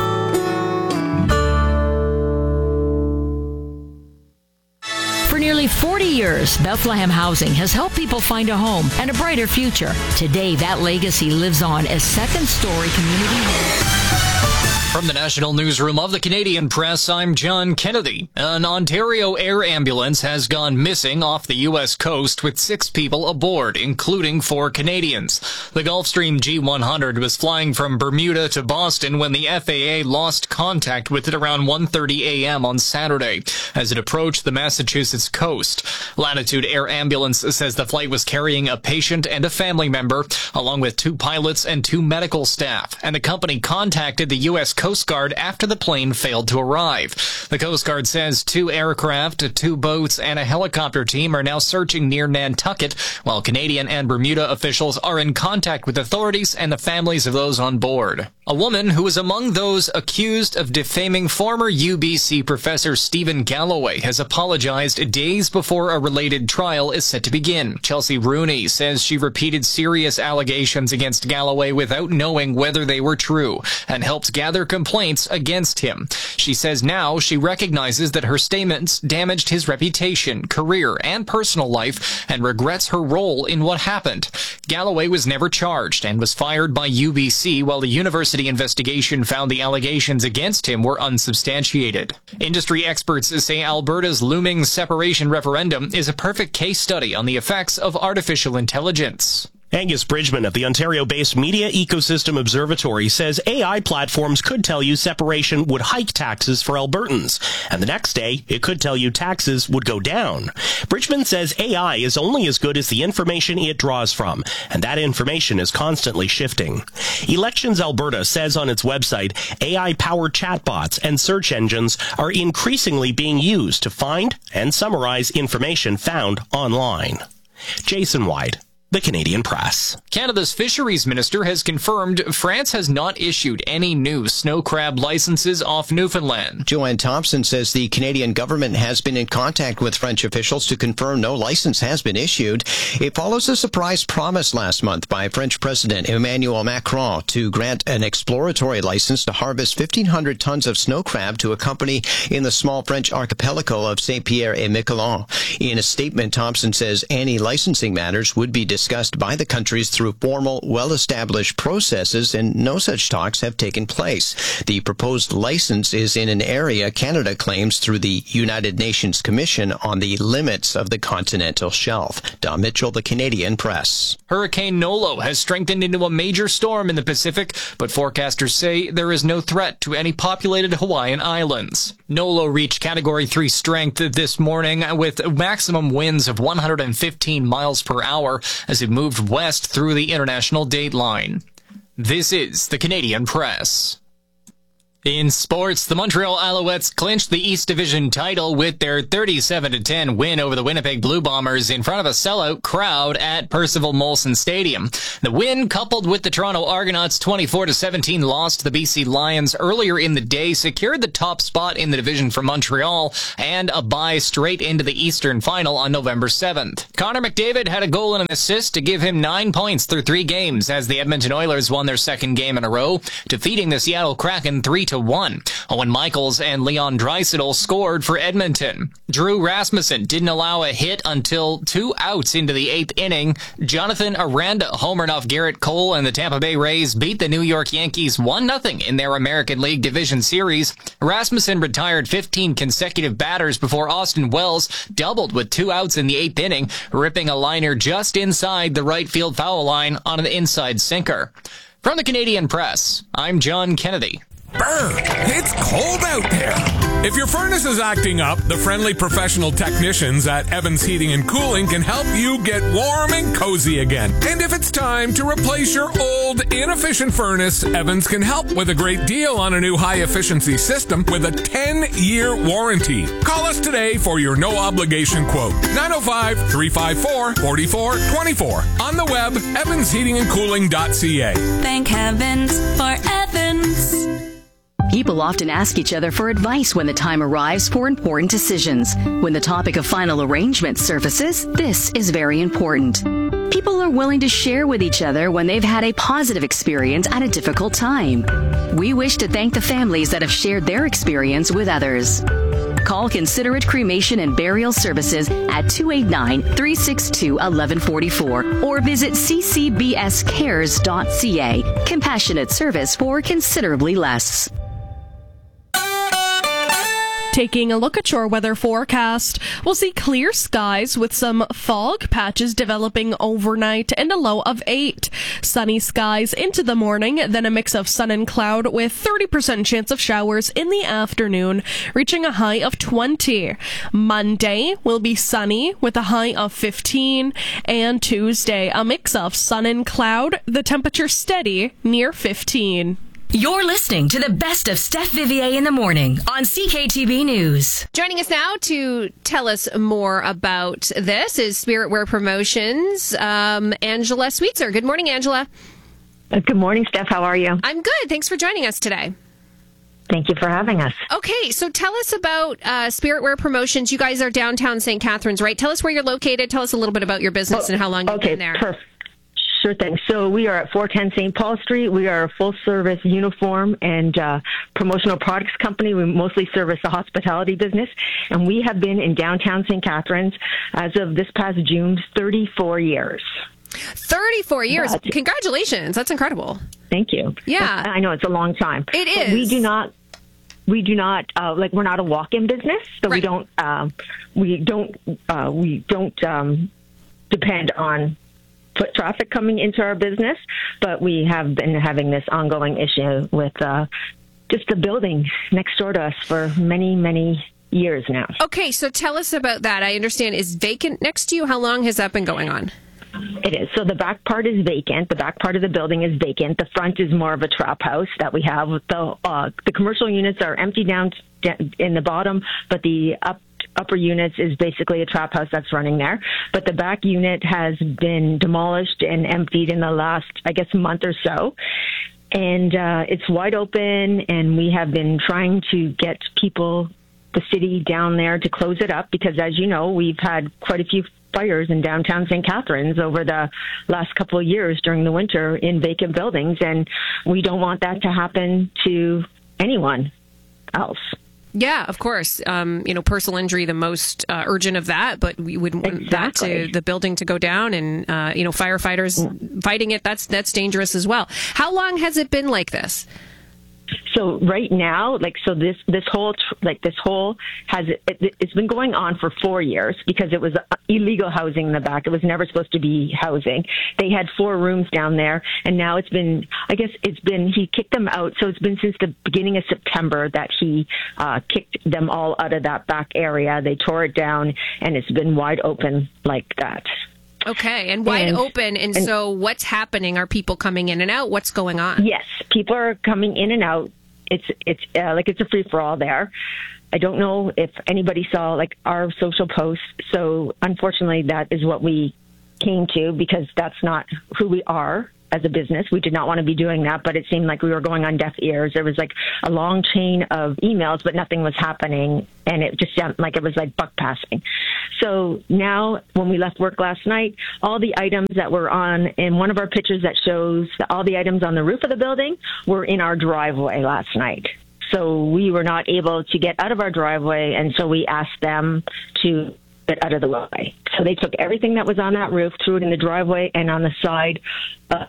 For nearly forty years, Bethlehem Housing has helped people find a home and a brighter future. Today, that legacy lives on as second-story community homes. From the National Newsroom of the Canadian Press, I'm John Kennedy. An Ontario air ambulance has gone missing off the U S coast with six people aboard, including four Canadians. The Gulfstream G one hundred was flying from Bermuda to Boston when the F A A lost contact with it around one thirty a.m. on Saturday as it approached the Massachusetts coast. Latitude Air Ambulance says the flight was carrying a patient and a family member, along with two pilots and two medical staff, and the company contacted the U S Coast Guard after the plane failed to arrive. The Coast Guard says two aircraft, two boats, and a helicopter team are now searching near Nantucket, while Canadian and Bermuda officials are in contact with authorities and the families of those on board. A woman who was among those accused of defaming former U B C professor Stephen Galloway has apologized days before a related trial is set to begin. Chelsea Rooney says she repeated serious allegations against Galloway without knowing whether they were true and helped gather complaints against him. She says now she recognizes that her statements damaged his reputation, career, and personal life and regrets her role in what happened. Galloway was never charged and was fired by U B C while the university investigation found the allegations against him were unsubstantiated. Industry experts say Alberta's looming separation referendum is a perfect case study on the effects of artificial intelligence. Angus Bridgman of the Ontario-based Media Ecosystem Observatory says A I platforms could tell you separation would hike taxes for Albertans, and the next day it could tell you taxes would go down. Bridgman says A I is only as good as the information it draws from, and that information is constantly shifting. Elections Alberta says on its website, A I-powered chatbots and search engines are increasingly being used to find and summarize information found online. Jason White, The Canadian Press. Canada's fisheries minister has confirmed France has not issued any new snow crab licenses off Newfoundland. Joanne Thompson says the Canadian government has been in contact with French officials to confirm no license has been issued. It follows a surprise promise last month by French President Emmanuel Macron to grant an exploratory license to harvest fifteen hundred tons of snow crab to a company in the small French archipelago of Saint-Pierre et Miquelon. In a statement, Thompson says any licensing matters would be discussed by the countries through formal, well-established processes, and no such talks have taken place. The proposed license is in an area Canada claims through the United Nations Commission on the Limits of the Continental Shelf. Don Mitchell, The Canadian Press. Hurricane Nolo has strengthened into a major storm in the Pacific, but forecasters say there is no threat to any populated Hawaiian islands. Nolo reached Category three strength this morning with maximum winds of one hundred fifteen miles per hour as it moved west through the international date line. This is the Canadian Press. In sports, the Montreal Alouettes clinched the East Division title with their thirty-seven to ten win over the Winnipeg Blue Bombers in front of a sellout crowd at Percival Molson Stadium. The win, coupled with the Toronto Argonauts' twenty-four to seventeen loss to the B C Lions earlier in the day, secured the top spot in the division for Montreal and a bye straight into the Eastern Final on November seventh. Connor McDavid had a goal and an assist to give him nine points through three games as the Edmonton Oilers won their second game in a row, defeating the Seattle Kraken three to one. Owen Michaels and Leon Draisaitl scored for Edmonton. Drew Rasmussen didn't allow a hit until two outs into the eighth inning. Jonathan Aranda homered off Garrett Cole, and the Tampa Bay Rays beat the New York Yankees one nothing in their American League Division Series. Rasmussen retired fifteen consecutive batters before Austin Wells doubled with two outs in the eighth inning, ripping a liner just inside the right field foul line on an inside sinker. From the Canadian Press, I'm John Kennedy. Brr, it's cold out there. If your furnace is acting up, the friendly professional technicians at Evans Heating and Cooling can help you get warm and cozy again. And if it's time to replace your old, inefficient furnace, Evans can help with a great deal on a new high-efficiency system with a ten-year warranty. Call us today for your no-obligation quote. nine oh five, three five four, four four two four. On the web, evans heating and cooling dot c a. Thank heavens for Evans. People often ask each other for advice when the time arrives for important decisions. When the topic of final arrangement surfaces, this is very important. People are willing to share with each other when they've had a positive experience at a difficult time. We wish to thank the families that have shared their experience with others. Call Considerate Cremation and Burial Services at two eight nine, three six two, one one four four or visit c c b s cares dot c a. Compassionate service for considerably less. Taking a look at your weather forecast, we'll see clear skies with some fog patches developing overnight and a low of eight. Sunny skies into the morning, then a mix of sun and cloud with thirty percent chance of showers in the afternoon, reaching a high of twenty. Monday will be sunny with a high of fifteen, and Tuesday a mix of sun and cloud, the temperature steady near fifteen. You're listening to the best of Steph Vivier in the morning on C K T B News. Joining us now to tell us more about this is Spirit Wear Promotions, um, Angela Sweetser. Good morning, Angela. Good morning, Steph. How are you? I'm good. Thanks for joining us today. Thank you for having us. Okay, so tell us about uh, Spirit Wear Promotions. You guys are downtown Saint Catharines, right? Tell us where you're located. Tell us a little bit about your business oh, and how long you've okay, been there. Perfect. Sure thing. So we are at four ten Saint Paul Street. We are a full-service uniform and uh, promotional products company. We mostly service the hospitality business, and we have been in downtown Saint Catharines as of this past June, thirty-four years. thirty-four years. But, congratulations. That's incredible. Thank you. Yeah. I know it's a long time. It is. But we do not We do not uh, like. We're not a walk-in business, so right. we don't. Um, we don't. Uh, we don't um, depend on foot traffic coming into our business, but we have been having this ongoing issue with uh, just the building next door to us for many, many years now. Okay, so tell us about that. I understand is vacant next to you. How long has that been going on? It is. So the back part is vacant. The back part of the building is vacant. The front is more of a trap house that we have. The uh, the commercial units are empty down in the bottom, but the up upper units is basically a trap house that's running there. But the back unit has been demolished and emptied in the last, I guess, month or so. And uh, it's wide open, and we have been trying to get people, the city down there, to close it up because, as you know, we've had quite a few fires in downtown Saint Catharines over the last couple of years during the winter in vacant buildings, and we don't want that to happen to anyone else. Yeah, of course. Um, you know, personal injury, the most uh, urgent of that, but we wouldn't want exactly. that to the building to go down and, uh, you know, firefighters mm. fighting it. That's that's dangerous as well. How long has it been like this? So right now, like, so this, this whole, like this whole has, it, it's been going on for four years because it was illegal housing in the back. It was never supposed to be housing. They had four rooms down there, and now it's been, I guess it's been, he kicked them out. So it's been since the beginning of September that he uh, kicked them all out of that back area. They tore it down, and it's been wide open like that. Okay, and wide and, open. And, and so what's happening? Are people coming in and out? What's going on? Yes, people are coming in and out. It's it's uh, like it's a free-for-all there. I don't know if anybody saw like our social posts. So unfortunately, that is what we came to because that's not who we are as a business. We did not want to be doing that, but it seemed like we were going on deaf ears. There was like a long chain of emails, but nothing was happening. And it just sounded like it was like buck passing. So now when we left work last night, all the items that were on in one of our pictures that shows that all the items on the roof of the building were in our driveway last night. So we were not able to get out of our driveway. And so we asked them to get out of the way. So they took everything that was on that roof, threw it in the driveway and on the side. Uh,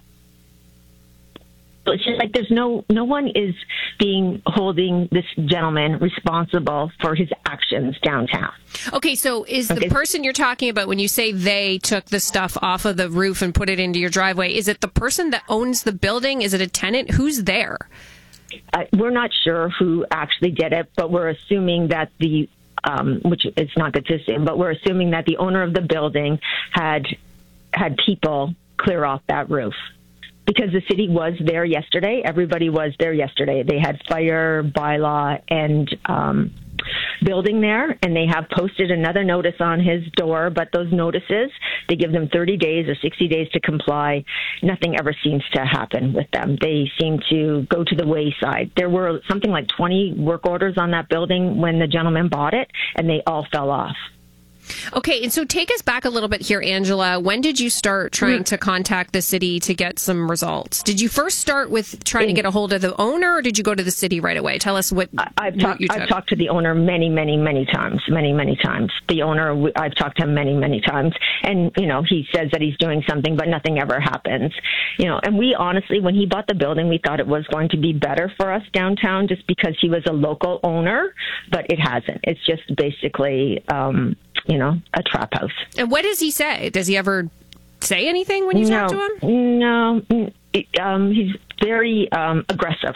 It's just like there's no no one is being holding this gentleman responsible for his actions downtown. Okay, so is okay. the person you're talking about when you say they took the stuff off of the roof and put it into your driveway, is it the person that owns the building? Is it a tenant? Who's there? Uh, we're not sure who actually did it, but we're assuming that the um, which is not good to assume, but we're assuming that the owner of the building had had people clear off that roof. Because the city was there yesterday. Everybody was there yesterday. They had fire, bylaw, and um, building there, and they have posted another notice on his door. But those notices, they give them thirty days or sixty days to comply. Nothing ever seems to happen with them. They seem to go to the wayside. There were something like twenty work orders on that building when the gentleman bought it, and they all fell off. Okay, and so take us back a little bit here, Angela. When did you start trying to contact the city to get some results? Did you first start with trying to get a hold of the owner, or did you go to the city right away? Tell us what I've talked. I've talked to the owner many, many, many times, many, many times. The owner, I've talked to him many, many times, and you know, he says that he's doing something, but nothing ever happens. You know, and we honestly, when he bought the building, we thought it was going to be better for us downtown, just because he was a local owner, but it hasn't. It's just basically. Um, you know, a trap house. And what does he say? Does he ever say anything when you no, talk to him? No, um, he's very um, aggressive.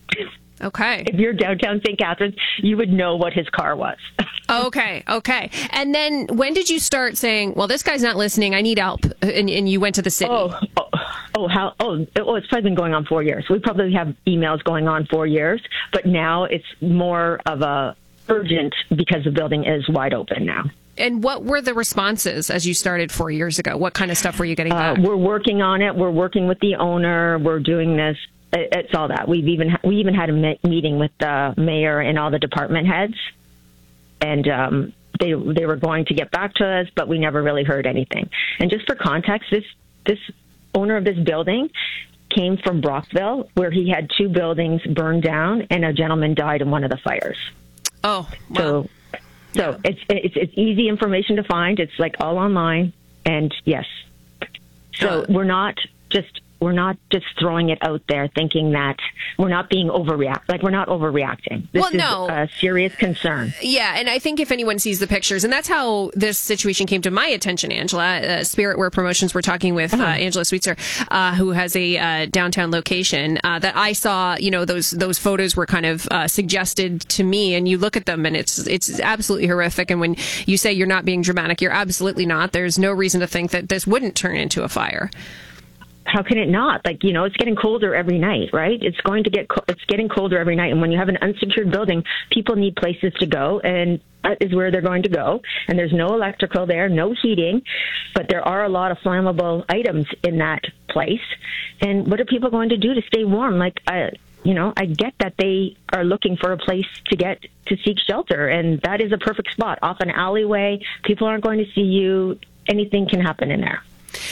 Okay. If you're downtown Saint Catharines, you would know what his car was. Okay, okay. And then when did you start saying, well, this guy's not listening, I need help, and, and you went to the city? Oh, oh, oh, how, oh, oh, it's probably been going on four years. We probably have emails going on four years, but now it's more of a urgent because the building is wide open now. And what were the responses as you started four years ago? What kind of stuff were you getting back? Uh, we're working on it. We're working with the owner. We're doing this. It's all that. We've even we even had a meeting with the mayor and all the department heads, and um, they they were going to get back to us, but we never really heard anything. And just for context, this this owner of this building came from Brockville, where he had two buildings burned down, and a gentleman died in one of the fires. Oh, wow. So. So it's, it's it's easy information to find. It's like all online, and yes. So uh, we're not just we're not just throwing it out there thinking that we're not being overreact. Like we're not overreacting. This well, no. is a serious concern. Yeah, and I think if anyone sees the pictures, and that's how this situation came to my attention, Angela. Uh, Spirit Wear Promotions. We're talking with uh, Angela Sweetser, uh, who has a uh, downtown location. Uh, that I saw. You know, those those photos were kind of uh, suggested to me, and you look at them, and it's it's absolutely horrific. And when you say you're not being dramatic, you're absolutely not. There's no reason to think that this wouldn't turn into a fire. how can it not? Like, you know, it's getting colder every night, right? It's going to get, co- it's getting colder every night. And when you have an unsecured building, people need places to go, and that is where they're going to go. And there's no electrical there, no heating, but there are a lot of flammable items in that place. And what are people going to do to stay warm? Like, I, you know, I get that they are looking for a place to get to seek shelter, and that is a perfect spot off an alleyway. People aren't going to see you. Anything can happen in there.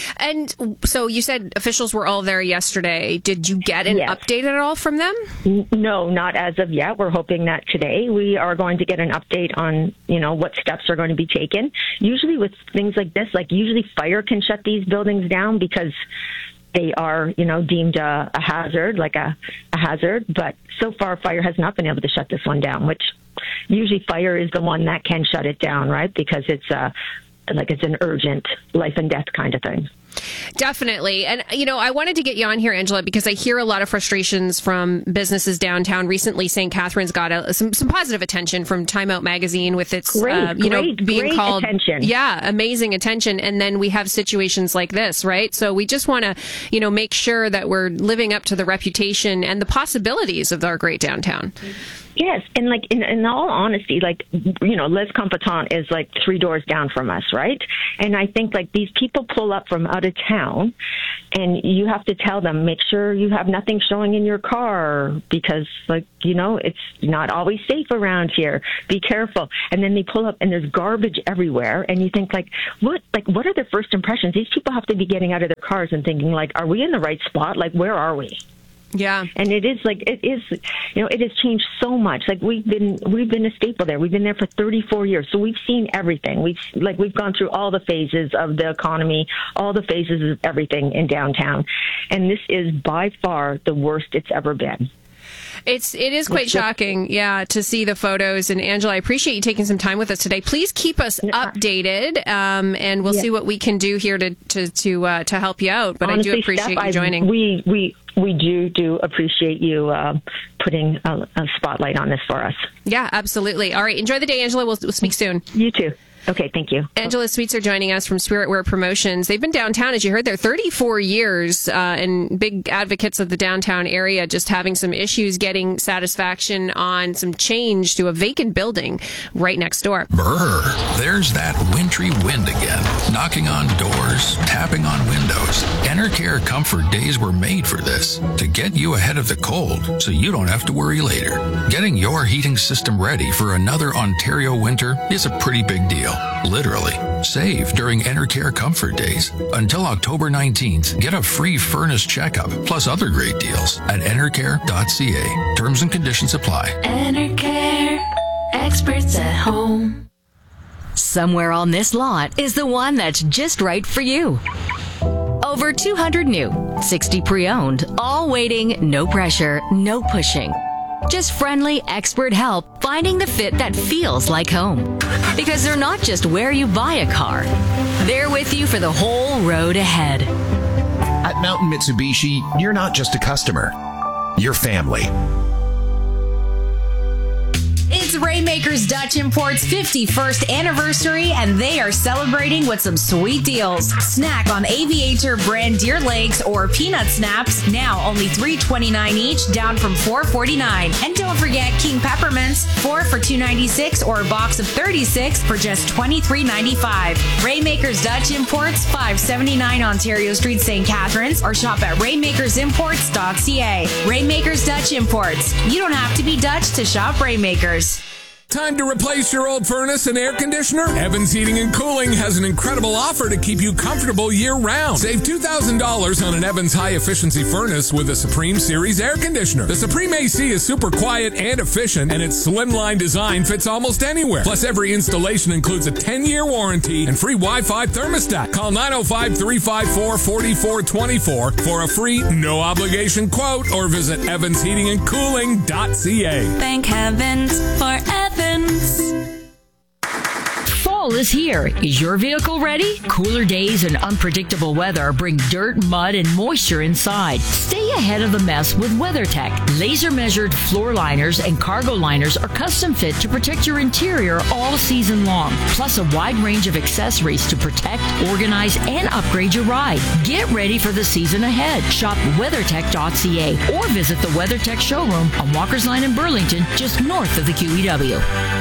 And so you said officials were all there yesterday. Did you get an yes. update at all from them? No, not as of yet. We're hoping that today we are going to get an update on, you know, what steps are going to be taken. Usually with things like this, like usually fire can shut these buildings down because they are, you know, deemed a, a hazard, like a, a hazard. But so far, fire has not been able to shut this one down, which usually fire is the one that can shut it down, right? Because it's a like it's an urgent life and death kind of thing. Definitely. And, you know, I wanted to get you on here, Angela, because I hear a lot of frustrations from businesses downtown. Recently, Saint Catharines got a, some, some positive attention from Time Out magazine with its, great, uh, you great, know, being great called, attention. yeah, amazing attention. And then we have situations like this, right? So we just want to, you know, make sure that we're living up to the reputation and the possibilities of our great downtown. Yes, and like in, in all honesty, like, you know, Les Competent is like three doors down from us, right? And I think like these people pull up from out of town, and you have to tell them, make sure you have nothing showing in your car because, like, you know, it's not always safe around here. Be careful. And then they pull up, and there's garbage everywhere, and you think like, what, like, what are their first impressions? These people have to be getting out of their cars and thinking like, are we in the right spot? Like, where are we? Yeah. And it is like, it is, you know, it has changed so much. Like we've been, we've been a staple there. We've been there for thirty-four years. So we've seen everything. We've like, we've gone through all the phases of the economy, all the phases of everything in downtown. And this is by far the worst it's ever been. It's it is quite shocking, yeah, to see the photos. And Angela, I appreciate you taking some time with us today. Please keep us updated, um, and we'll yeah. see what we can do here to to to, uh, to help you out. But Honestly, I do appreciate Steph, you joining. I, we we we do do appreciate you uh, putting a, a spotlight on this for us. Yeah, absolutely. All right, enjoy the day, Angela. We'll, we'll speak soon. You too. Okay, thank you. Angela Sweetser joining us from Spirit Wear Promotions. They've been downtown, as you heard, they're thirty-four years, uh, and big advocates of the downtown area, just having some issues getting satisfaction on some change to a vacant building right next door. Brr, there's that wintry wind again, knocking on doors, tapping on windows. Enercare Comfort Days were made for this, to get you ahead of the cold so you don't have to worry later. Getting your heating system ready for another Ontario winter is a pretty big deal. Literally. Save during Enercare Comfort Days. Until October nineteenth, get a free furnace checkup, plus other great deals at enercare dot c a. Terms and conditions apply. Enercare. Experts at home. Somewhere on this lot is the one that's just right for you. Over two hundred new, sixty pre-owned, all waiting, no pressure, no pushing. Just friendly, expert help finding the fit that feels like home. Because they're not just where you buy a car. They're with you for the whole road ahead. At Mountain Mitsubishi, you're not just a customer. You're family. It's Rainmakers Dutch Import's fifty-first anniversary, and they are celebrating with some sweet deals. Snack on Aviator brand deer legs or peanut snaps, now only three twenty-nine each, down from four forty-nine. And don't forget King Peppermints, four for two ninety-six, or a box of thirty-six for just twenty-three ninety-five. Rainmakers Dutch Imports, five seventy-nine Ontario Street, Saint Catharines, or shop at rainmakers imports dot c a. Rainmakers Dutch Imports. You don't have to be Dutch to shop Rainmakers. Time to replace your old furnace and air conditioner? Evans Heating and Cooling has an incredible offer to keep you comfortable year-round. Save two thousand dollars on an Evans high-efficiency furnace with a Supreme Series air conditioner. The Supreme A C is super quiet and efficient, and its slimline design fits almost anywhere. Plus, every installation includes a ten-year warranty and free Wi-Fi thermostat. Call nine oh five, three five four, four four two four for a free, no-obligation quote, or visit evans heating and cooling dot c a. Thank heavens for Evans. Fall Fall is here. Is your vehicle ready? Cooler days and unpredictable weather bring dirt, mud, and moisture inside. Stay ahead of the mess with WeatherTech. Laser-measured floor liners and cargo liners are custom fit to protect your interior all season long. Plus a wide range of accessories to protect, organize, and upgrade your ride. Get ready for the season ahead. Shop weathertech dot c a or visit the WeatherTech showroom on Walker's Line in Burlington, just north of the Q E W.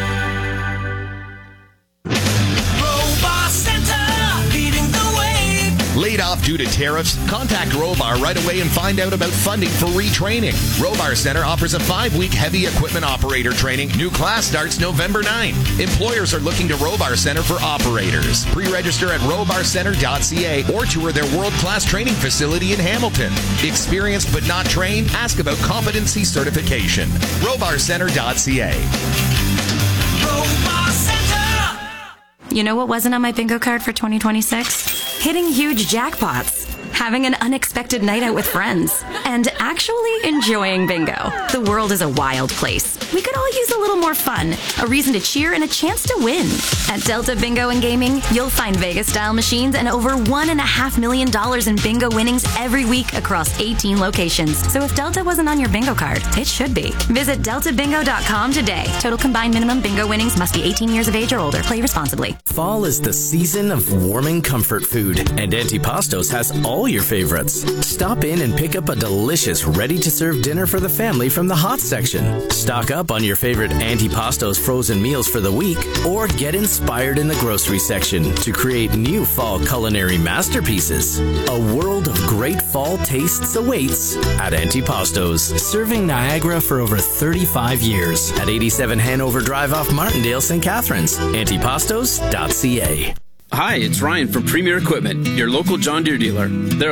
Laid off due to tariffs? Contact Robar right away and find out about funding for retraining. Robar Center offers a five-week heavy equipment operator training. New class starts November ninth. Employers are looking to Robar Center for operators. Pre-register at robar center dot c a or tour their world-class training facility in Hamilton. Experienced but not trained? Ask about competency certification. robar center dot c a. Robar Center! You know what wasn't on my bingo card for twenty twenty-six? Hitting huge jackpots, having an unexpected night out with friends, and actually enjoying bingo. The world is a wild place. We could all use a little more fun, a reason to cheer, and a chance to win. At Delta Bingo and Gaming, you'll find Vegas-style machines and over one and a half million dollars in bingo winnings every week across eighteen locations. So if Delta wasn't on your bingo card, it should be. Visit delta bingo dot com today. Total combined minimum bingo winnings must be eighteen years of age or older. Play responsibly. Fall is the season of warming comfort food, and Antipastos has all your favorites. Stop in and pick up a delicious, ready-to-serve dinner for the family from the hot section. Stock up on your favorite Antipastos frozen meals for the week, or get inspired in the grocery section to create new fall culinary masterpieces. A world of great fall tastes awaits at Antipastos, serving Niagara for over thirty-five years at eighty-seven Hanover Drive off Martindale, Saint Catharines. antipastos dot c a. Hi, it's Ryan from Premier Equipment, your local John Deere dealer. There